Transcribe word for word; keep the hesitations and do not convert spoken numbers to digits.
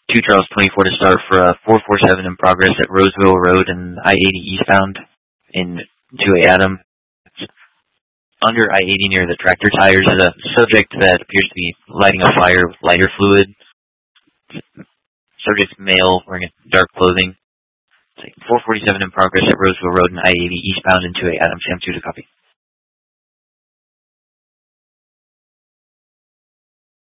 two Charles twenty-four to start for uh, four four seven in progress at Roseville Road and I eighty eastbound in two A Adam. Under I eighty near the tractor tires is a subject that appears to be lighting a fire with lighter fluid. Subject male wearing dark clothing. four forty-seven in progress at Roseville Road and I eighty eastbound in two A Adam. Sam two to copy.